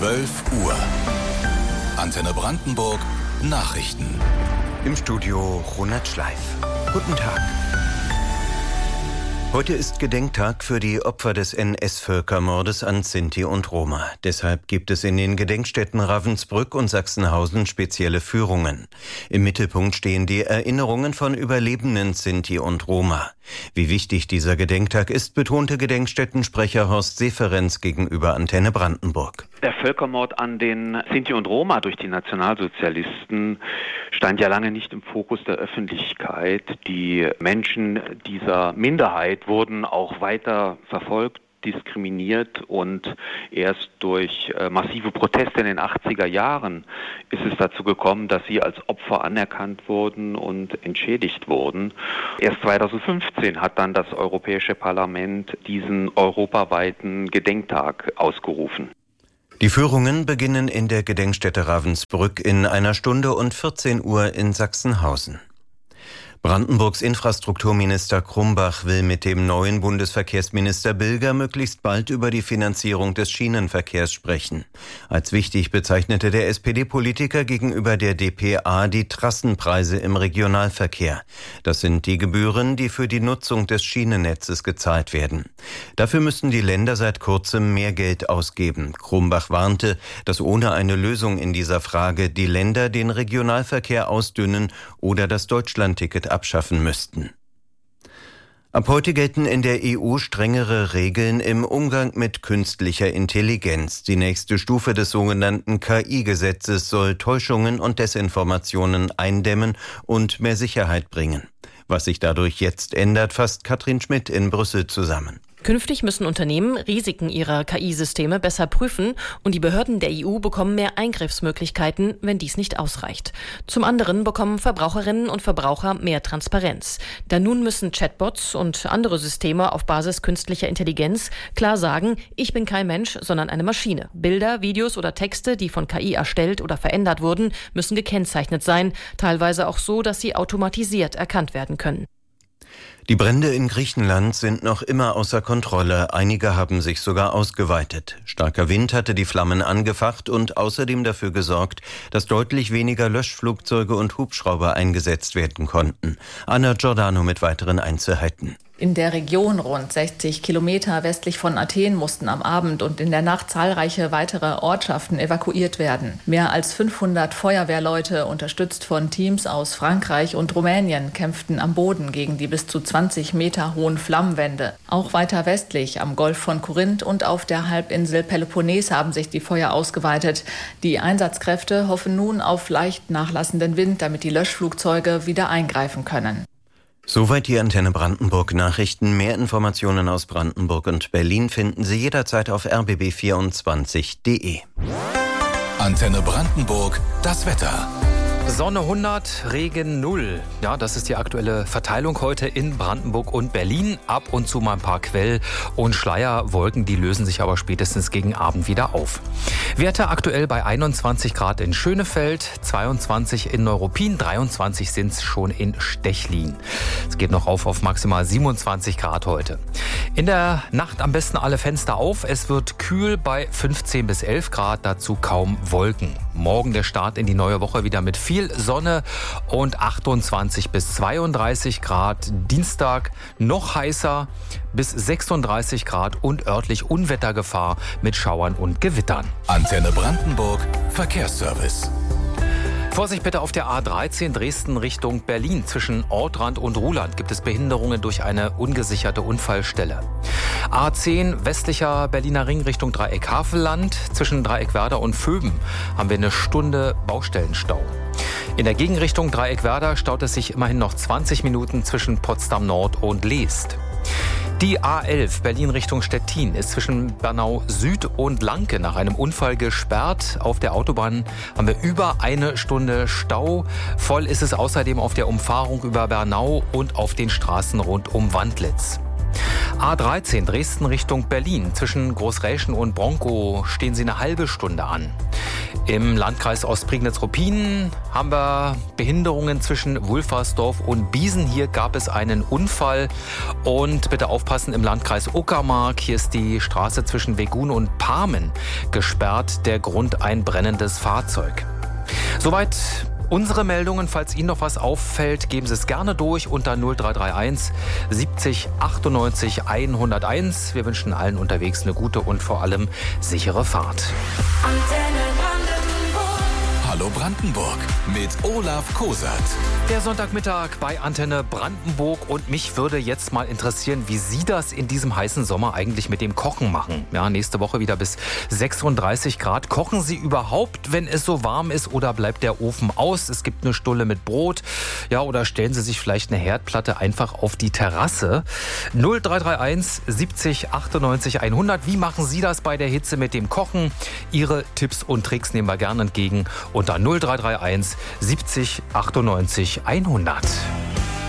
12 Uhr. Antenne Brandenburg Nachrichten. Im Studio Ronald Schleif. Guten Tag. Heute ist Gedenktag für die Opfer des NS-Völkermordes an Sinti und Roma. Deshalb gibt es in den Gedenkstätten Ravensbrück und Sachsenhausen spezielle Führungen. Im Mittelpunkt stehen die Erinnerungen von Überlebenden Sinti und Roma. Wie wichtig dieser Gedenktag ist, betonte Gedenkstättensprecher Horst Seferenz gegenüber Antenne Brandenburg. Der Völkermord an den Sinti und Roma durch die Nationalsozialisten stand ja lange nicht im Fokus der Öffentlichkeit. Die Menschen dieser Minderheit wurden auch weiter verfolgt, diskriminiert, und erst durch massive Proteste in den 80er Jahren ist es dazu gekommen, dass sie als Opfer anerkannt wurden und entschädigt wurden. Erst 2015 hat dann das Europäische Parlament diesen europaweiten Gedenktag ausgerufen. Die Führungen beginnen in der Gedenkstätte Ravensbrück in 1 Stunde und 14 Uhr in Sachsenhausen. Brandenburgs Infrastrukturminister Krumbach will mit dem neuen Bundesverkehrsminister Bilger möglichst bald über die Finanzierung des Schienenverkehrs sprechen. Als wichtig bezeichnete der SPD-Politiker gegenüber der dpa die Trassenpreise im Regionalverkehr. Das sind die Gebühren, die für die Nutzung des Schienennetzes gezahlt werden. Dafür müssen die Länder seit kurzem mehr Geld ausgeben. Krumbach warnte, dass ohne eine Lösung in dieser Frage die Länder den Regionalverkehr ausdünnen oder das Deutschlandticket abschaffen müssten. Ab heute gelten in der EU strengere Regeln im Umgang mit künstlicher Intelligenz. Die nächste Stufe des sogenannten KI-Gesetzes soll Täuschungen und Desinformationen eindämmen und mehr Sicherheit bringen. Was sich dadurch jetzt ändert, fasst Katrin Schmidt in Brüssel zusammen. Künftig müssen Unternehmen Risiken ihrer KI-Systeme besser prüfen und die Behörden der EU bekommen mehr Eingriffsmöglichkeiten, wenn dies nicht ausreicht. Zum anderen bekommen Verbraucherinnen und Verbraucher mehr Transparenz. Denn nun müssen Chatbots und andere Systeme auf Basis künstlicher Intelligenz klar sagen, ich bin kein Mensch, sondern eine Maschine. Bilder, Videos oder Texte, die von KI erstellt oder verändert wurden, müssen gekennzeichnet sein, teilweise auch so, dass sie automatisiert erkannt werden können. Die Brände in Griechenland sind noch immer außer Kontrolle. Einige haben sich sogar ausgeweitet. Starker Wind hatte die Flammen angefacht und außerdem dafür gesorgt, dass deutlich weniger Löschflugzeuge und Hubschrauber eingesetzt werden konnten. Anna Giordano mit weiteren Einzelheiten. In der Region rund 60 Kilometer westlich von Athen mussten am Abend und in der Nacht zahlreiche weitere Ortschaften evakuiert werden. Mehr als 500 Feuerwehrleute, unterstützt von Teams aus Frankreich und Rumänien, kämpften am Boden gegen die bis zu 20 Meter hohen Flammenwände. Auch weiter westlich am Golf von Korinth und auf der Halbinsel Peloponnes haben sich die Feuer ausgeweitet. Die Einsatzkräfte hoffen nun auf leicht nachlassenden Wind, damit die Löschflugzeuge wieder eingreifen können. Soweit die Antenne Brandenburg Nachrichten. Mehr Informationen aus Brandenburg und Berlin finden Sie jederzeit auf rbb24.de. Antenne Brandenburg, das Wetter. Sonne 100, Regen 0. Ja, das ist die aktuelle Verteilung heute in Brandenburg und Berlin. Ab und zu mal ein paar Quell- und Schleierwolken, die lösen sich aber spätestens gegen Abend wieder auf. Werte aktuell bei 21 Grad in Schönefeld, 22 in Neuruppin, 23 sind es schon in Stechlin. Es geht noch auf maximal 27 Grad heute. In der Nacht am besten alle Fenster auf. Es wird kühl bei 15 bis 11 Grad, dazu kaum Wolken. Morgen der Start in die neue Woche wieder mit viel Sonne und 28 bis 32 Grad. Dienstag noch heißer bis 36 Grad und örtlich Unwettergefahr mit Schauern und Gewittern. Antenne Brandenburg Verkehrsservice. Vorsicht bitte auf der A13 Dresden Richtung Berlin. Zwischen Ortrand und Ruhland gibt es Behinderungen durch eine ungesicherte Unfallstelle. A10 westlicher Berliner Ring Richtung Dreieck Havelland. Zwischen Dreieckwerder und Vöben haben wir 1 Stunde Baustellenstau. In der Gegenrichtung Dreieckwerder staut es sich immerhin noch 20 Minuten zwischen Potsdam Nord und Leest. Die A11 Berlin Richtung Stettin ist zwischen Bernau Süd und Lanke nach einem Unfall gesperrt. Auf der Autobahn haben wir über 1 Stunde Stau. Voll ist es außerdem auf der Umfahrung über Bernau und auf den Straßen rund um Wandlitz. A13 Dresden Richtung Berlin. Zwischen Großräschen und Bronkow stehen Sie 1 halbe Stunde an. Im Landkreis Ostprignitz-Ruppin haben wir Behinderungen zwischen Wulfersdorf und Biesen. Hier gab es einen Unfall. Und bitte aufpassen, im Landkreis Uckermark. Hier ist die Straße zwischen Wegun und Parmen gesperrt. Der Grund ein brennendes Fahrzeug. Soweit unsere Meldungen. Falls Ihnen noch was auffällt, geben Sie es gerne durch unter 0331 70 98 101. Wir wünschen allen unterwegs eine gute und vor allem sichere Fahrt. Hallo Brandenburg mit Olaf Kosert. Der Sonntagmittag bei Antenne Brandenburg und mich würde jetzt mal interessieren, wie Sie das in diesem heißen Sommer eigentlich mit dem Kochen machen. Ja, nächste Woche wieder bis 36 Grad. Kochen Sie überhaupt, wenn es so warm ist, oder bleibt der Ofen aus? Es gibt eine Stulle mit Brot. Ja, oder stellen Sie sich vielleicht eine Herdplatte einfach auf die Terrasse. 0331 70 98 100. Wie machen Sie das bei der Hitze mit dem Kochen? Ihre Tipps und Tricks nehmen wir gerne entgegen unter 0331 70 98 100.